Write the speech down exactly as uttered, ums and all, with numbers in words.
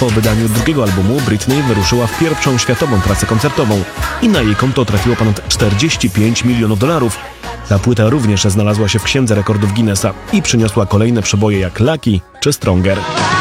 Po wydaniu drugiego albumu Britney wyruszyła w pierwszą światową trasę koncertową i na jej konto trafiło ponad czterdzieści pięć milionów dolarów. Ta płyta również znalazła się w Księdze Rekordów Guinnessa i przyniosła kolejne przeboje jak Lucky czy Stronger.